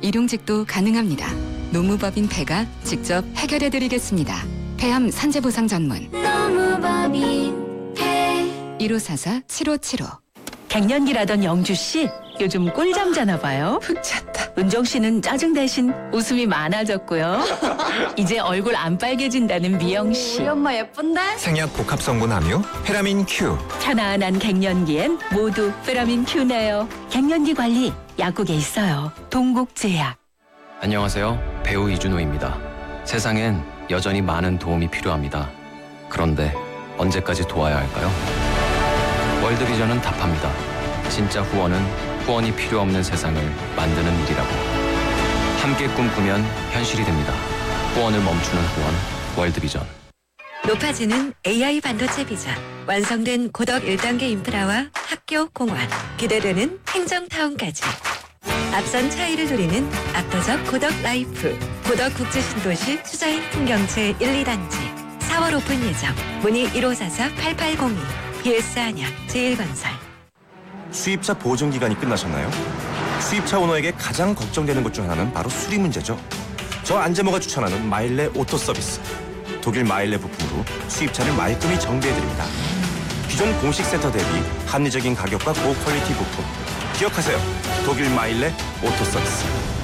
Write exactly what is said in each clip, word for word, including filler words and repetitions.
일용직도 가능합니다. 노무법인 폐가 직접 해결해드리겠습니다. 폐암 산재보상 전문 노무법인 폐 일오사사 칠오칠오. 갱년기라던 영주씨 요즘 꿀잠 자나 봐요. 푹 잤다. 은정씨는 짜증 대신 웃음이 많아졌고요. 이제 얼굴 안 빨개진다는 미영씨. 우리 엄마 예쁜데? 생약 복합 성분 함유 페라민 Q. 편안한 갱년기엔 모두 페라민 Q네요. 갱년기 관리 약국에 있어요. 동국제약. 안녕하세요. 배우 이준호입니다. 세상엔 여전히 많은 도움이 필요합니다. 그런데 언제까지 도와야 할까요? 월드비전은 답합니다. 진짜 후원은 후원이 필요 없는 세상을 만드는 일이라고. 함께 꿈꾸면 현실이 됩니다. 후원을 멈추는 후원, 월드비전. 높아지는 에이아이 반도체 비전, 완성된 고덕 일 단계 인프라와 학교, 공원, 기대되는 행정타운까지. 앞선 차이를 누리는 압도적 고덕 라이프, 고덕 국제신도시 투자인 풍경채 일, 이 단지. 사월 오픈 예정. 문의 일오사사 팔팔공이. 비에스 안양 제일건설. 수입차 보증기간이 끝나셨나요? 수입차 오너에게 가장 걱정되는 것 중 하나는 바로 수리 문제죠. 저 안재모가 추천하는 마일레 오토서비스. 독일 마일레 부품으로 수입차를 말끔히 정비해드립니다. 기존 공식 센터 대비 합리적인 가격과 고퀄리티 부품. 기억하세요. 독일 마일레 오토서비스.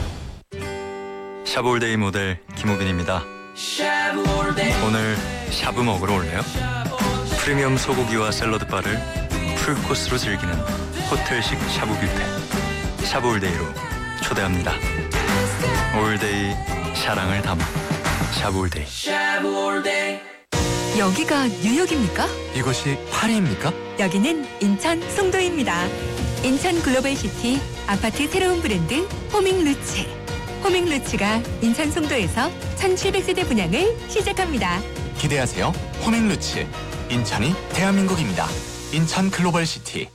샤브올데이 모델 김우빈입니다. 오늘 샤브 먹으러 올래요? 프리미엄 소고기와 샐러드 바를 풀코스로 즐기는 호텔식 샤브 뷔페. 샤브올데이로 초대합니다. 올데이 사랑을 담아 샤브올데이. 여기가 뉴욕입니까? 이것이 파리입니까? 여기는 인천 송도입니다. 인천 글로벌시티 아파트 새로운 브랜드 호밍루츠. 호밍루츠가 인천 송도에서 천칠백 세대 분양을 시작합니다. 기대하세요. 호밍루츠. 인천이 대한민국입니다. 인천 글로벌시티.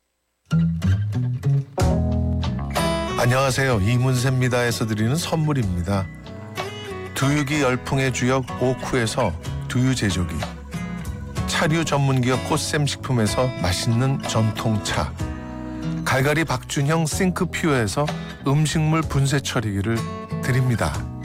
안녕하세요. 이문세입니다에서 드리는 선물입니다. 두유기 열풍의 주역 오쿠에서 두유 제조기, 차류 전문기업 꽃샘식품에서 맛있는 전통차, 갈갈이 박준형 싱크퓨어에서 음식물 분쇄 처리기를 드립니다.